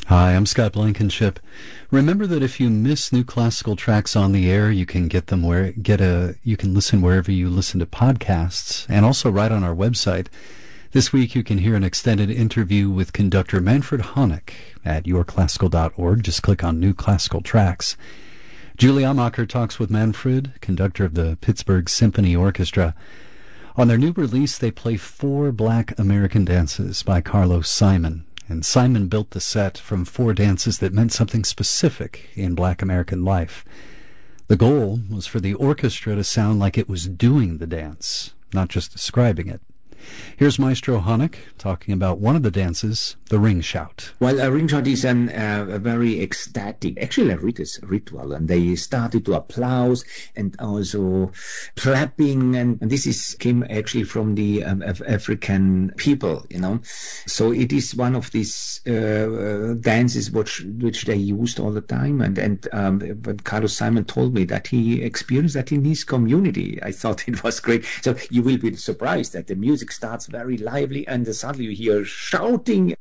Hi, I'm Scott Blankenship. Remember that if you miss new classical tracks on the air, you can get them you can listen wherever you listen to podcasts, and also right on our website. This week you can hear an extended interview with conductor Manfred Honeck at yourclassical.org. Just click on New Classical Tracks. Julie Amacher talks with Manfred, conductor of the Pittsburgh Symphony Orchestra. On their new release, they play 4 Black American dances by Carlos Simon. And Simon built the set from 4 dances that meant something specific in Black American life. The goal was for the orchestra to sound like it was doing the dance, not just describing it. Here's Maestro Honeck talking about one of the dances, the ring shout. Well, a ring shout is a very ecstatic, actually a ritual, and they started to applause and also clapping, and this came actually from the African people, So it is one of these dances which they used all the time, and when Carlos Simon told me that he experienced that in his community, I thought it was great. So you will be surprised that the music starts very lively and suddenly you hear shouting